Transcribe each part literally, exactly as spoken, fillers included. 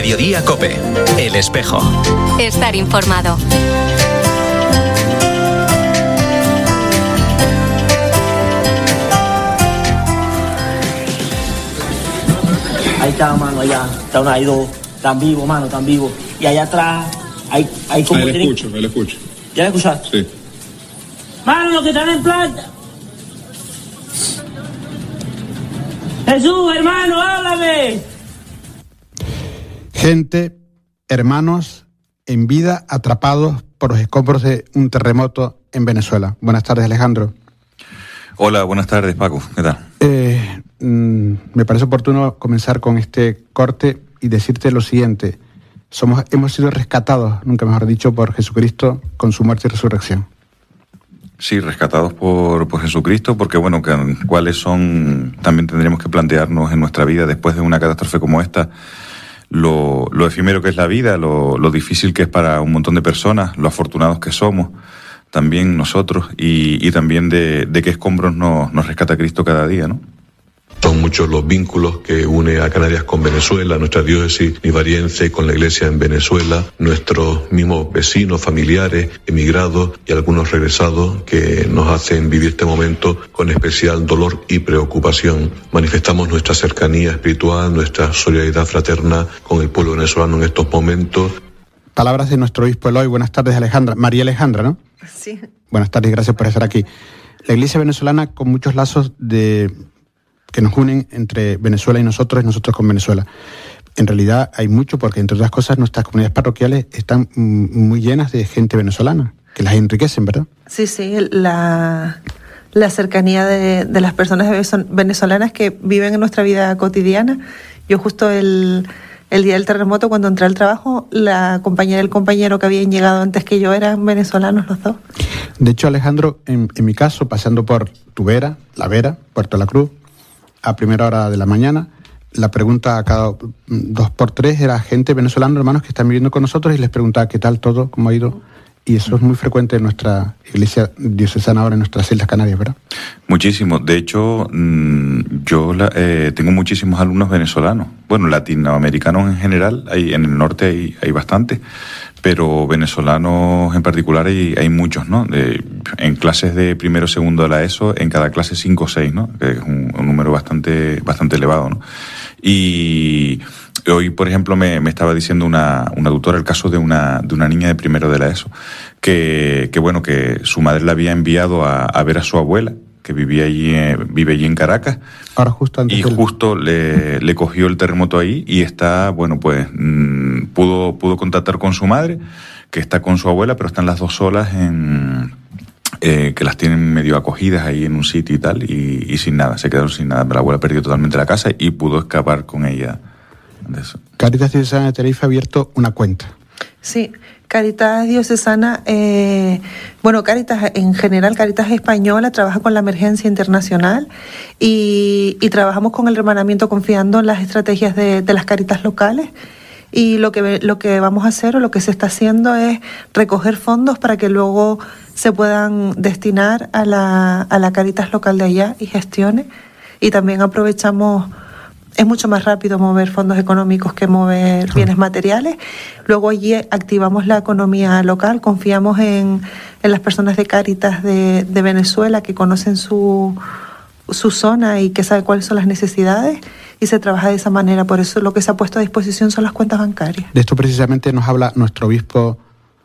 Mediodía COPE. El Espejo. Estar informado. Ahí está, mano, allá. Está una ido tan vivo, mano, tan vivo. Y allá atrás hay, hay como... Ahí le escucho, ahí le escucho. ¿Ya le escuchaste? Sí. Mano, los que están en planta. Jesús, hermano, háblame. Gente, hermanos, en vida atrapados por los escombros de un terremoto en Venezuela. Buenas tardes, Alejandro. Hola, buenas tardes, Paco. ¿Qué tal? Eh, mm, me parece oportuno comenzar con este corte y decirte lo siguiente. Somos, hemos sido rescatados, nunca mejor dicho, por Jesucristo con su muerte y resurrección. Sí, rescatados por, por Jesucristo, porque bueno, que, cuáles son, también tendremos que plantearnos en nuestra vida después de una catástrofe como esta, lo, lo efímero que es la vida, lo, lo difícil que es para un montón de personas, lo afortunados que somos, también nosotros, y, y también de, de qué escombros nos, nos rescata Cristo cada día, ¿no? Son muchos los vínculos que une a Canarias con Venezuela, nuestra diócesis nivariense con la iglesia en Venezuela, nuestros mismos vecinos, familiares, emigrados y algunos regresados que nos hacen vivir este momento con especial dolor y preocupación. Manifestamos nuestra cercanía espiritual, nuestra solidaridad fraterna con el pueblo venezolano en estos momentos. Palabras de nuestro obispo Eloy. Buenas tardes, Alejandra. María Alejandra, ¿no? Sí. Buenas tardes, gracias por estar aquí. La iglesia venezolana con muchos lazos de... que nos unen entre Venezuela y nosotros y nosotros con Venezuela. En realidad hay mucho porque, entre otras cosas, nuestras comunidades parroquiales están muy llenas de gente venezolana, que las enriquecen, ¿verdad? Sí, sí, la, la cercanía de, de las personas venezolanas que viven en nuestra vida cotidiana. Yo justo el, el día del terremoto, cuando entré al trabajo, la compañera y el compañero que habían llegado antes que yo eran venezolanos los dos. De hecho, Alejandro, en, en mi caso, pasando por Tubera, La Vera, Puerto La Cruz, a primera hora de la mañana, la pregunta a cada dos por tres era gente venezolana, hermanos que están viviendo con nosotros, y les preguntaba qué tal todo, cómo ha ido. Y eso es muy frecuente en nuestra iglesia diocesana ahora, en nuestras Islas Canarias, ¿verdad? Muchísimo. De hecho, yo la, eh, tengo muchísimos alumnos venezolanos. Bueno, latinoamericanos en general, hay, en el norte hay, hay bastantes, pero venezolanos en particular hay, hay muchos, ¿no? De, en clases de primero segundo de la ESO, en cada clase cinco o seis, ¿no? Que es un, un número bastante, bastante elevado, ¿no? Y hoy, por ejemplo, me, me estaba diciendo una, una tutora el caso de una, de una niña de primero de la ESO, que, que bueno, que su madre la había enviado a, a ver a su abuela, que vivía allí, eh, vive allí en Caracas. Ahora justo antes y del... justo le, le cogió el terremoto ahí y está, bueno, pues mmm, pudo, pudo contactar con su madre, que está con su abuela, pero están las dos solas en... Eh, que las tienen medio acogidas ahí en un sitio y tal, y, y sin nada, se quedaron sin nada. La abuela perdió totalmente la casa y pudo escapar con ella de eso. Cáritas Diocesana de Tenerife ha abierto una cuenta. Sí, Cáritas Diocesana, eh, bueno, Cáritas en general, Cáritas Española trabaja con la emergencia internacional y, y trabajamos con el hermanamiento confiando en las estrategias de, de las Cáritas locales. Y lo que, lo que vamos a hacer o lo que se está haciendo es recoger fondos para que luego se puedan destinar a la, a la Cáritas local de allá y gestione. Y también aprovechamos, es mucho más rápido mover fondos económicos que mover bienes materiales. Luego allí activamos la economía local, confiamos en, en las personas de Cáritas de, de Venezuela que conocen su, su zona y que saben cuáles son las necesidades. Y se trabaja de esa manera, por eso lo que se ha puesto a disposición son las cuentas bancarias. De esto precisamente nos habla nuestro obispo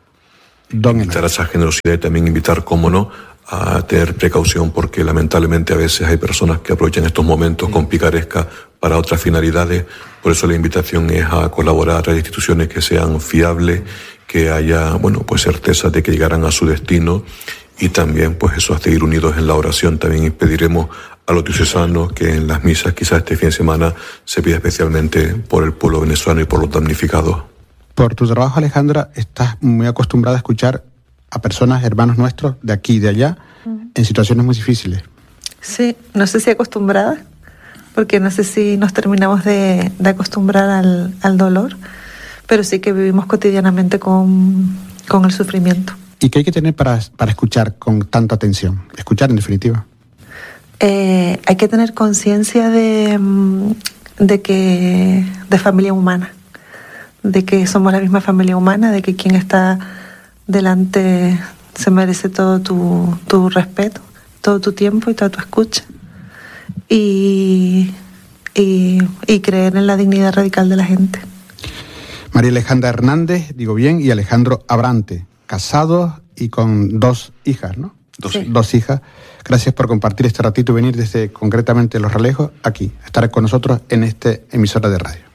Don Invitar a esa generosidad y también invitar, cómo no, a tener precaución, porque lamentablemente a veces hay personas que aprovechan estos momentos con picaresca para otras finalidades. Por eso la invitación es a colaborar a instituciones que sean fiables, que haya, bueno, pues certeza de que llegarán a su destino, y también pues eso, a seguir unidos en la oración. También pediremos a los diocesanos que en las misas, quizás este fin de semana, se pida especialmente por el pueblo venezolano y por los damnificados. Por tu trabajo, Alejandra, estás muy acostumbrada a escuchar a personas, hermanos nuestros, de aquí y de allá, uh-huh, en situaciones muy difíciles. Sí, no sé si acostumbrada, porque no sé si nos terminamos de, de acostumbrar al, al dolor, pero sí que vivimos cotidianamente con, con el sufrimiento. ¿Y qué hay que tener para, para escuchar con tanta atención? Escuchar, en definitiva. Eh, hay que tener conciencia de, de que de familia humana, de que somos la misma familia humana, de que quien está delante se merece todo tu, tu respeto, todo tu tiempo y toda tu escucha. Y, y, y creer en la dignidad radical de la gente. María Alejandra Hernández, digo bien, y Alejandro Abrante, casados y con dos hijas, ¿no? Dos, Sí. hijas. Dos hijas. Gracias por compartir este ratito y venir desde concretamente Los Realejos aquí, estar con nosotros en esta emisora de radio.